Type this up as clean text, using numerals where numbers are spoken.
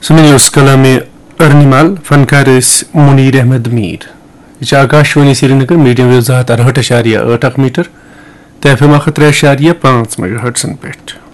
सुनिए उस कलाम अर्निमाल फनकार मुनीर अहमद मीर यह Akashvani Srinagar medium wave 108.8 metre तफम 3.5 megahertz पे।